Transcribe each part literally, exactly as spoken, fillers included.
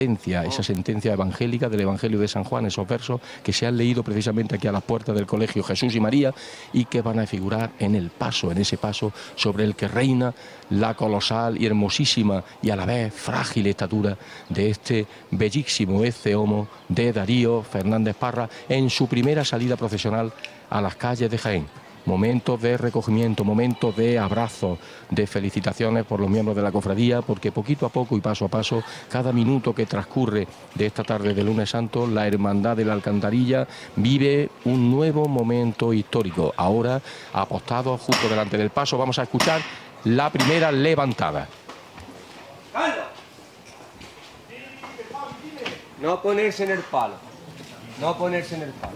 esa sentencia evangélica del Evangelio de San Juan, esos versos que se han leído precisamente aquí a las puertas del Colegio Jesús y María y que van a figurar en el paso, en ese paso sobre el que reina la colosal y hermosísima y a la vez frágil estatura de este bellísimo Ecce Homo de Darío Fernández Parra en su primera salida procesional a las calles de Jaén. Momentos de recogimiento, momentos de abrazo, de felicitaciones por los miembros de la cofradía, porque poquito a poco y paso a paso, cada minuto que transcurre de esta tarde de Lunes Santo, la Hermandad de la Alcantarilla vive un nuevo momento histórico. Ahora, apostados justo delante del paso, vamos a escuchar la primera levantada. No ponerse en el palo, no ponerse en el palo.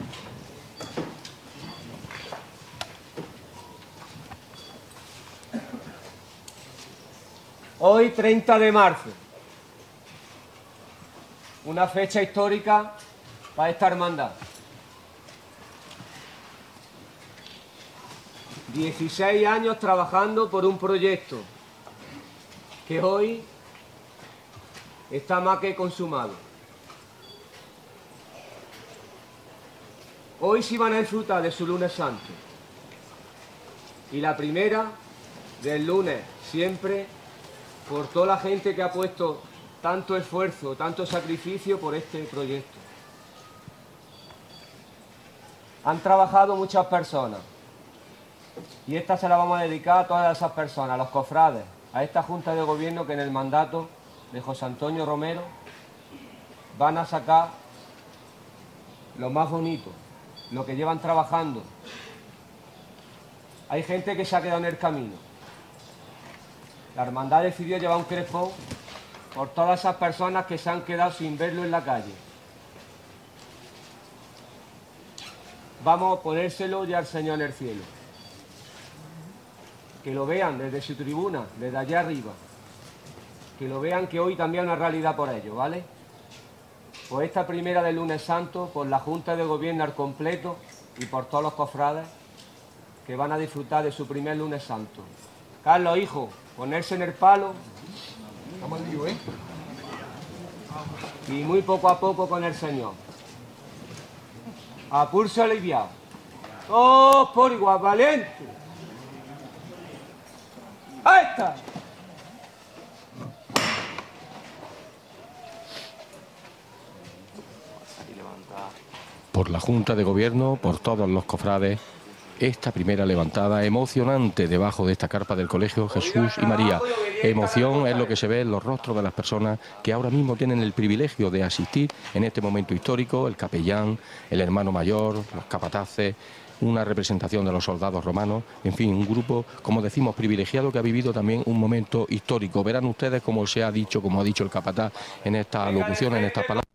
Hoy, treinta de marzo, una fecha histórica para esta hermandad. dieciséis años trabajando por un proyecto que hoy está más que consumado. Hoy sí van a disfrutar de su lunes santo. Y la primera del lunes siempre, por toda la gente que ha puesto tanto esfuerzo, tanto sacrificio por este proyecto. Han trabajado muchas personas y esta se la vamos a dedicar a todas esas personas, a los cofrades, a esta Junta de Gobierno que en el mandato de José Antonio Romero van a sacar lo más bonito, lo que llevan trabajando. Hay gente que se ha quedado en el camino. La hermandad decidió llevar un crespón por todas esas personas que se han quedado sin verlo en la calle. Vamos a ponérselo ya al Señor en el cielo. Que lo vean desde su tribuna, desde allá arriba. Que lo vean que hoy también es una realidad por ellos, ¿vale? Pues esta primera del lunes santo, por la Junta de Gobierno al completo y por todos los cofrades que van a disfrutar de su primer lunes santo. Carlos, hijo, ponerse en el palo. Estamos en lío, ¿eh? Y muy poco a poco con el Señor. A pulso aliviado. ¡Todos por igual, valiente! ¡Ahí está! Por la Junta de Gobierno, por todos los cofrades, esta primera levantada emocionante debajo de esta carpa del Colegio Jesús y María. Emoción es lo que se ve en los rostros de las personas que ahora mismo tienen el privilegio de asistir en este momento histórico, el capellán, el hermano mayor, los capataces, una representación de los soldados romanos, en fin, un grupo, como decimos, privilegiado que ha vivido también un momento histórico. Verán ustedes como se ha dicho, como ha dicho el capataz en esta locución, en estas palabras.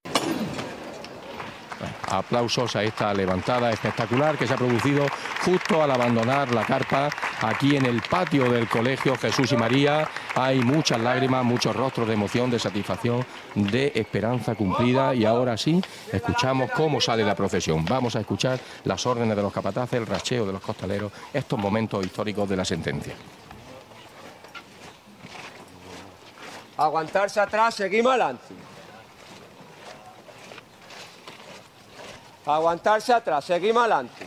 Aplausos a esta levantada espectacular que se ha producido justo al abandonar la carpa aquí en el patio del Colegio Jesús y María. Hay muchas lágrimas, muchos rostros de emoción, de satisfacción, de esperanza cumplida y ahora sí escuchamos cómo sale la procesión. Vamos a escuchar las órdenes de los capataces, el racheo de los costaleros, estos momentos históricos de la sentencia. Aguantarse atrás, seguimos adelante. Aguantarse atrás, seguimos adelante.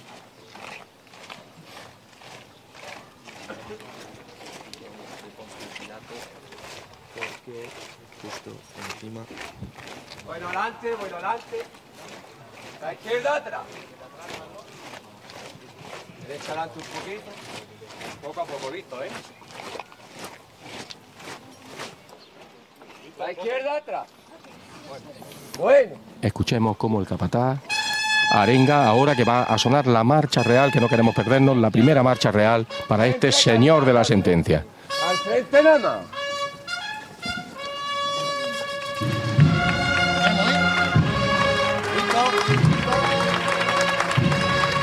Porque justo encima. Bueno, adelante, bueno, adelante. La izquierda atrás. Derecha adelante un poquito. Poco a poco, listo, ¿eh? La izquierda atrás. Bueno. Escuchemos cómo el capataz arenga ahora que va a sonar la marcha real, que no queremos perdernos, la primera marcha real para este señor de la sentencia. Al frente nada más.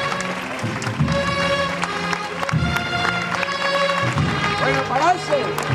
Bueno, pararse.